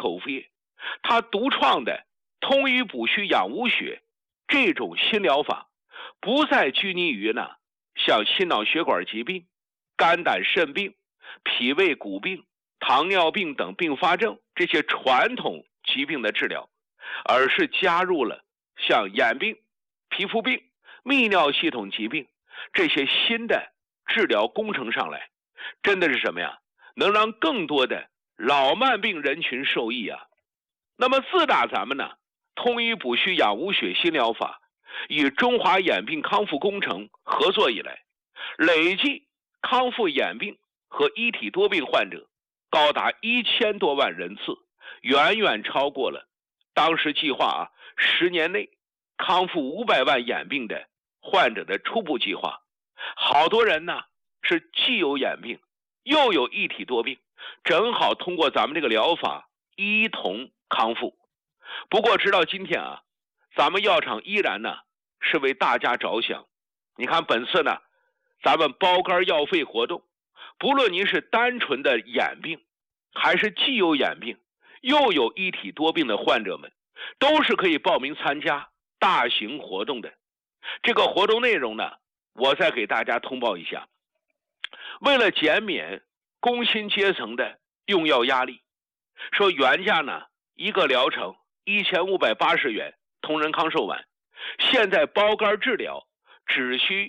口服液，它独创的通瘀补虚养无血这种新疗法，不再拘泥于呢像心脑血管疾病、肝胆肾病、脾胃骨病、糖尿病等并发症这些传统疾病的治疗，而是加入了像眼病、皮肤病、泌尿系统疾病这些新的治疗工程上来，真的是什么呀？能让更多的老慢病人群受益啊。那么自打咱们呢通瘀补虚养无血新疗法与中华眼病康复工程合作以来，累计康复眼病和一体多病患者高达1000多万人次，远远超过了当时计划10年内康复500万眼病的患者的初步计划。好多人呢是既有眼病又有一体多病，正好通过咱们这个疗法一同康复。不过直到今天咱们药厂依然呢是为大家着想。你看本次呢咱们包干药费活动，不论您是单纯的眼病，还是既有眼病又有一体多病的患者们，都是可以报名参加大型活动的。这个活动内容呢我再给大家通报一下。为了减免工薪阶层的用药压力，说原价呢一个疗程1580元同仁康寿丸，现在包干治疗只需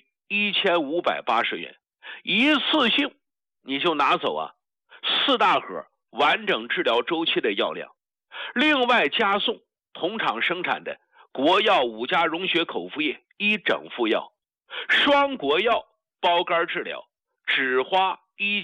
1580元，一次性你就拿走4大盒完整治疗周期的药量，另外加送同厂生产的国药5价溶血口服液1整副药，双国药包干治疗只花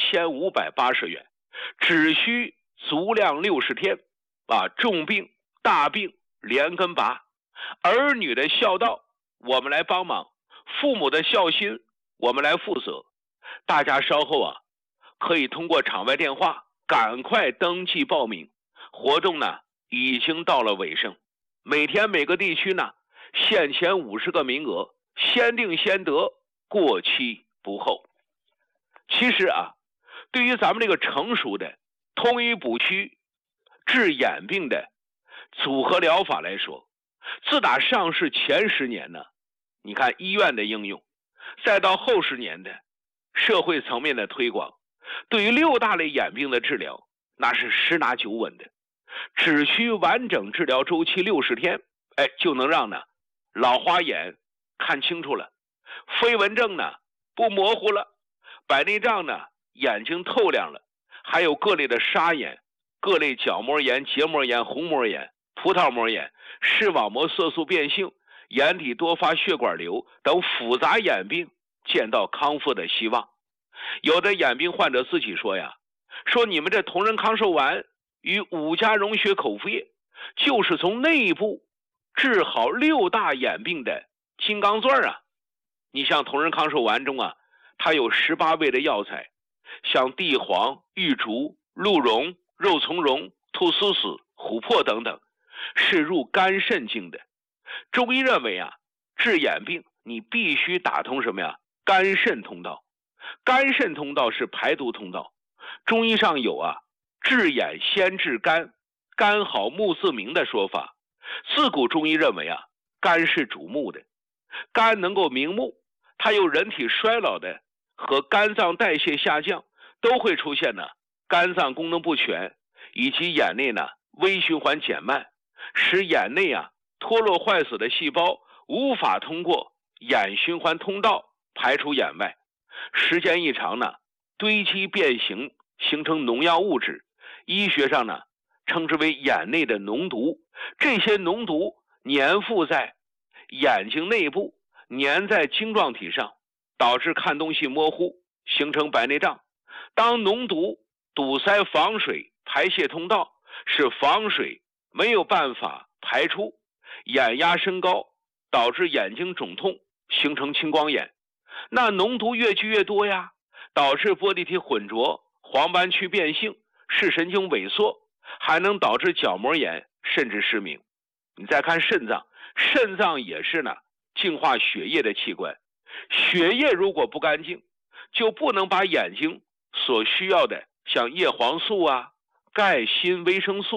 1580元，只需足量60天，把重病大病连根拔，儿女的孝道我们来帮忙，父母的孝心我们来负责。大家稍后可以通过场外电话赶快登记报名，活动呢已经到了尾声，每天每个地区呢限前50个名额，先定先得，过期不候。其实对于咱们这个成熟的通瘀补虚治眼病的组合疗法来说，自打上市前10年呢，你看医院的应用，再到后10年的社会层面的推广，对于6大类眼病的治疗那是10拿9稳的，只需完整治疗周期60天，就能让呢老花眼看清楚了，飞蚊症呢不模糊了，白内障呢眼睛透亮了，还有各类的沙眼、各类角膜炎、结膜炎、虹膜炎、葡萄膜炎、视网膜色素变性、眼底多发血管瘤等复杂眼病见到康复的希望。有的眼病患者自己说说你们这同仁康寿丸与5价溶血口服液就是从内部治好6大眼病的金刚钻你像同仁康寿丸中它有18味的药材，像地黄、玉竹、鹿茸、肉苁蓉、菟丝子、琥珀等等，是入肝肾经的。中医认为治眼病你必须打通什么呀？肝肾通道。肝肾通道是排毒通道。中医上有治眼先治肝，肝好目自明的说法。自古中医认为肝是主目的，肝能够明目，它有人体衰老的和肝脏代谢下降，都会出现肝脏功能不全，以及眼内微循环减慢，使眼内脱落坏死的细胞无法通过眼循环通道排出眼外，时间一长堆积变形，形成农药物质，医学上称之为眼内的脓毒。这些脓毒粘附在眼睛内部，粘在晶状体上，导致看东西模糊，形成白内障。当脓毒堵塞房水排泄通道，使房水没有办法排出，眼压升高，导致眼睛肿痛，形成青光眼。那脓毒越聚越多导致玻璃体混浊，黄斑区变性，视神经萎缩，还能导致角膜炎，甚至失明。你再看肾脏，肾脏也是净化血液的器官，血液如果不干净，就不能把眼睛所需要的像叶黄素钙、锌、维生素、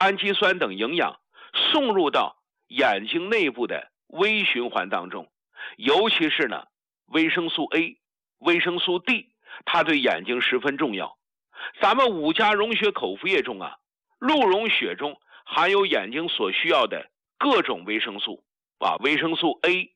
氨基酸等营养送入到眼睛内部的微循环当中，尤其是呢维生素 A、维生素 D， 它对眼睛十分重要。咱们5加溶血口服液中啊，鹿茸血中含有眼睛所需要的各种维生素啊，维生素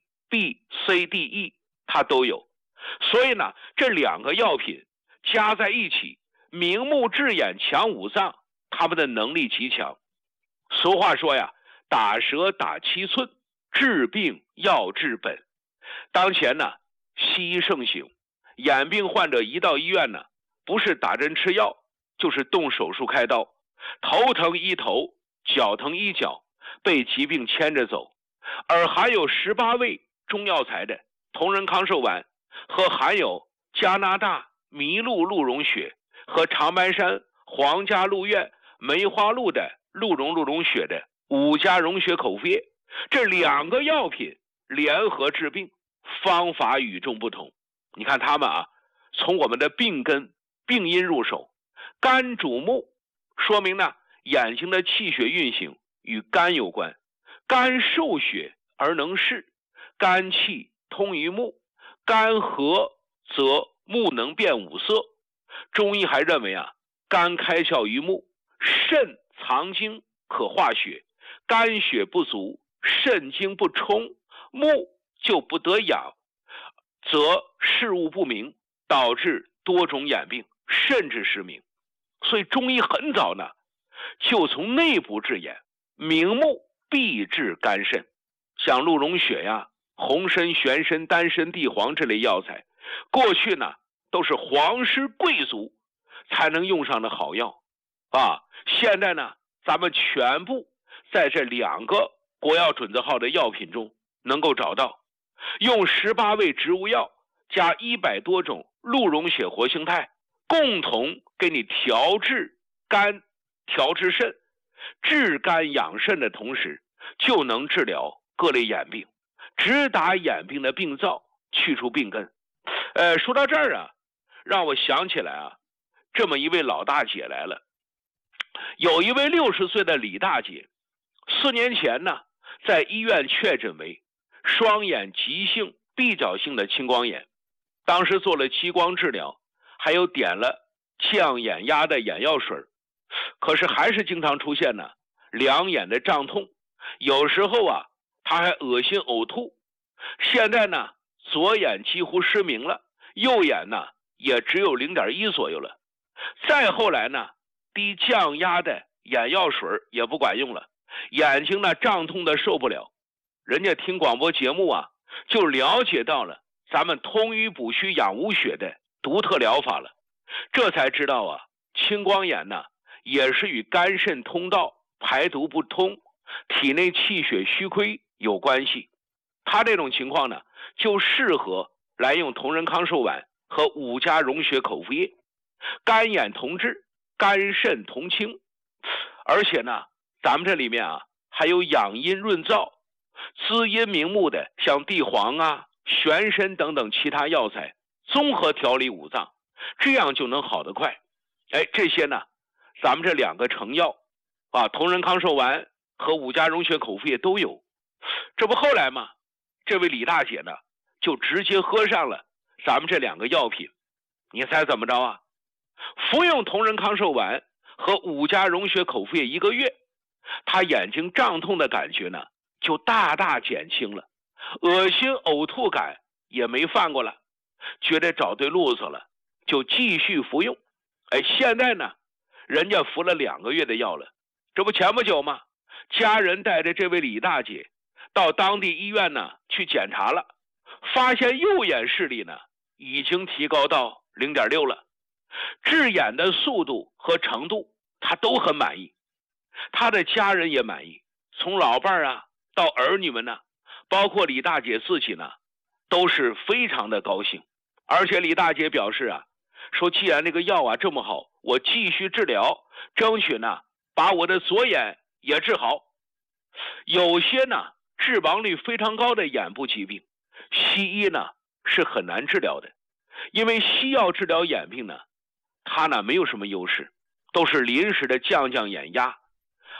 A、B、C、D、E 它都有。所以呢，这2个药品加在一起，明目治眼强五脏，它们的能力极强。俗话说呀，打蛇打7寸，治病要治本。当前呢，西医盛行，眼病患者一到医院呢，不是打针吃药，就是动手术开刀，头疼医头，脚疼医脚，被疾病牵着走。而含有18味中药材的同仁康寿丸和含有加拿大麋鹿鹿茸血和长白山皇家鹿苑梅花鹿的鹿茸血的5加溶血口服液，这2个药品联合治病，方法与众不同。你看他们啊，从我们的病根病因入手。肝主目，说明呢眼睛的气血运行与肝有关。肝受血而能视，肝气通于目，肝和则目能辨五色。中医还认为啊，肝开窍于目，肾藏精可化血，肝血不足，肾精不充，目就不得养，则视物不明，导致多种眼病，甚至失明。所以中医很早呢，就从内部治眼，明目必治肝肾。像鹿茸血呀、红参、玄参、丹参、地黄这类药材，过去呢都是皇室贵族才能用上的好药啊。现在呢，咱们全部在这2个国药准字号的药品中能够找到，用18味植物药加100多种鹿茸血活性肽，共同给你调治肝、调治肾，治肝养肾的同时，就能治疗各类眼病，直达眼病的病灶，去除病根。说到这儿啊，让我想起来啊，这么一位老大姐来了。有一位60岁的李大姐，4年前呢，在医院确诊为双眼急性闭角性的青光眼，当时做了激光治疗，还有点了降眼压的眼药水，可是还是经常出现呢两眼的胀痛，有时候啊他还恶心呕吐。现在呢左眼几乎失明了，右眼呢也只有0.1左右了。再后来呢，低降压的眼药水也不管用了，眼睛呢胀痛的受不了。人家听广播节目啊，就了解到了咱们通瘀补虚养无血的独特疗法了。这才知道啊，青光眼呢也是与肝肾通道排毒不通、体内气血虚亏有关系。他这种情况呢，就适合来用同仁康寿丸和5加溶血口服液，肝眼同治，肝肾同清。而且呢，咱们这里面啊还有养阴润燥、滋阴明目的，像地黄啊、玄参等等其他药材，综合调理五脏，这样就能好得快。这些呢，咱们这2个成药啊，同仁康寿丸和5加溶血口服液都有。这不后来嘛，这位李大姐呢，就直接喝上了咱们这2个药品。你猜怎么着啊？服用同仁康寿丸和5加溶血口服液1个月，她眼睛胀痛的感觉呢，就大大减轻了，恶心呕吐感也没犯过了，觉得找对路子了，就继续服用。现在呢，人家服了2个月的药了。这不前不久吗？家人带着这位李大姐到当地医院呢去检查了，发现右眼视力呢已经提高到0.6了，治眼的速度和程度他都很满意，他的家人也满意，从老伴啊到儿女们呢，包括李大姐自己呢，都是非常的高兴。而且李大姐表示啊，说既然这个药啊这么好，我继续治疗，争取呢把我的左眼也治好。有些呢致亡率非常高的眼部疾病，西医呢是很难治疗的，因为西药治疗眼病呢，它呢没有什么优势，都是临时的降眼压。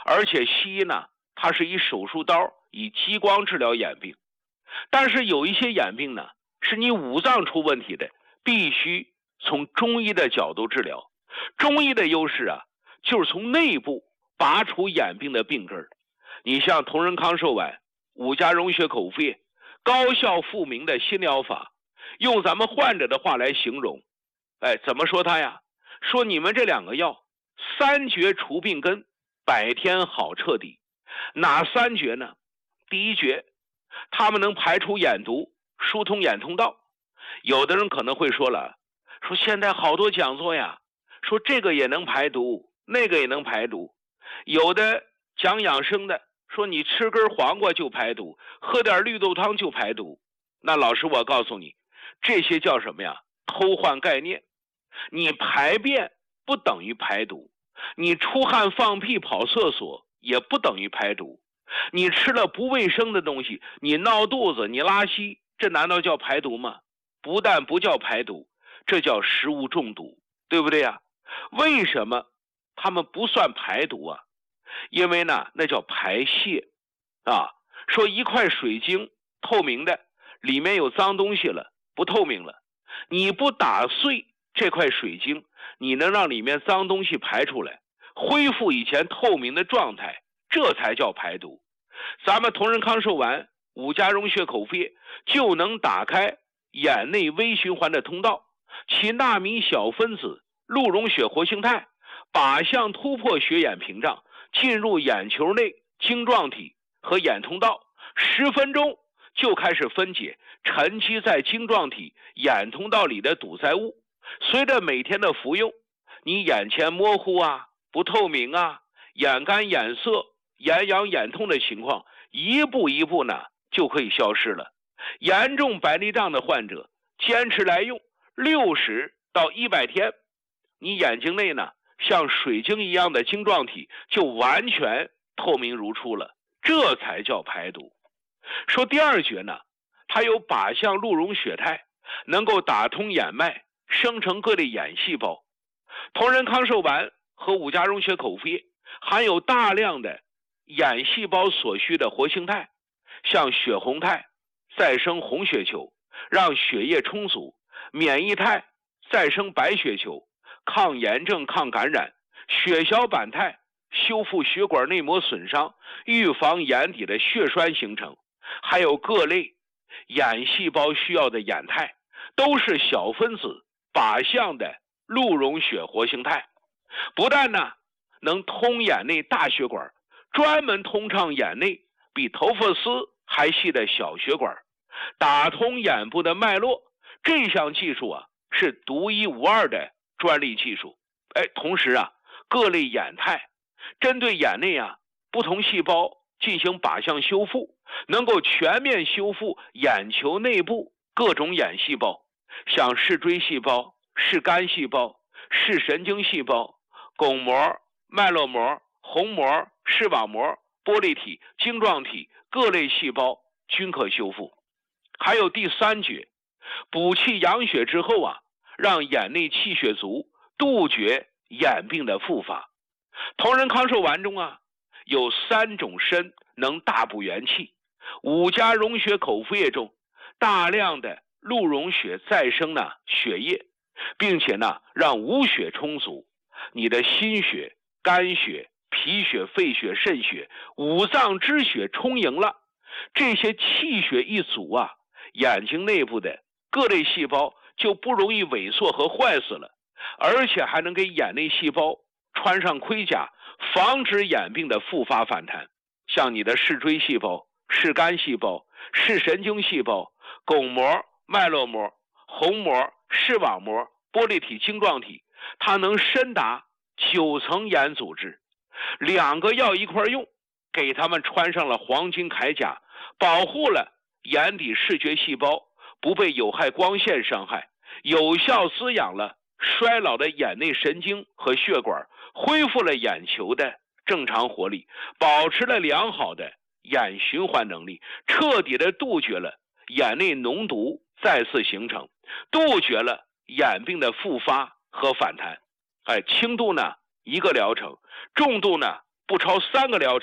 而且西医呢，它是以手术刀、以激光治疗眼病。但是有一些眼病呢，是你五脏出问题的，必须从中医的角度治疗。中医的优势啊，就是从内部拔除眼病的病根儿。你像同仁康寿丸、五加溶血口服液，高效复明的新疗法，用咱们患者的话来形容，怎么说它呀？说你们这两个药，三绝除病根，百天好彻底。哪三绝呢？第一绝，它们能排除眼毒，疏通眼通道。有的人可能会说了，说现在好多讲座呀，说这个也能排毒，那个也能排毒。有的讲养生的说你吃根黄瓜就排毒，喝点绿豆汤就排毒。那老师我告诉你，这些叫什么呀？偷换概念。你排便不等于排毒，你出汗放屁跑厕所也不等于排毒。你吃了不卫生的东西，你闹肚子，你拉稀，这难道叫排毒吗？不但不叫排毒，这叫食物中毒，对不对呀？为什么他们不算排毒啊？因为呢，那叫排泄啊。说一块水晶透明的，里面有脏东西了，不透明了，你不打碎这块水晶，你能让里面脏东西排出来，恢复以前透明的状态，这才叫排毒。咱们同仁康寿丸、五加溶血口服液就能打开眼内微循环的通道，其纳米小分子鹿溶血活性肽靶向突破血眼屏障，进入眼球内晶状体和眼通道，10分钟就开始分解沉积在晶状体、眼通道里的堵塞物。随着每天的服用，你眼前模糊啊、不透明啊、眼干眼涩、眼痒眼痛的情况，一步一步呢就可以消失了。严重白内障的患者坚持来用60到100天，你眼睛内呢像水晶一样的晶状体就完全透明如初了，这才叫排毒。说第二绝呢，它有靶向鹿溶血肽，能够打通眼脉，生成各类眼细胞。同仁康寿丸和五加溶血口服液含有大量的眼细胞所需的活性肽，像血红肽再生红血球，让血液充足；免疫肽再生白血球，抗炎症、抗感染；血小板肽修复血管内膜损伤，预防眼底的血栓形成。还有各类眼细胞需要的眼肽，都是小分子靶向的鹿溶血活性肽。不但呢能通眼内大血管，专门通畅眼内比头发丝还细的小血管，打通眼部的脉络。这项技术啊是独一无二的专利技术。同时啊，各类眼肽针对眼内啊不同细胞进行靶向修复，能够全面修复眼球内部各种眼细胞，像视锥细胞、视杆细胞、视神经细胞、巩膜、脉络膜、虹膜、视网膜、玻璃体、晶状体各类细胞均可修复。还有第三绝，补气养血之后啊，让眼内气血足，杜绝眼病的复发。同仁康寿丸中啊有3种参能大补元气，五加溶血口服液中大量的鹿溶血再生血液，并且让无血充足，你的心血、肝血、脾血、肺血、肾血五脏之血充盈了，这些气血一足啊，眼睛内部的各类细胞就不容易萎缩和坏死了，而且还能给眼内细胞穿上盔甲，防止眼病的复发反弹。像你的视锥细胞、视杆细胞、视神经细胞、巩膜、脉络膜、虹膜、视网膜、玻璃体、晶状体，它能深达9层眼组织。2个药一块用，给他们穿上了黄金铠甲，保护了眼底视觉细胞不被有害光线伤害，有效滋养了衰老的眼内神经和血管，恢复了眼球的正常活力，保持了良好的眼循环能力，彻底的杜绝了眼内脓毒再次形成，杜绝了眼病的复发和反弹。轻度呢1个疗程，重度呢不超3个疗程。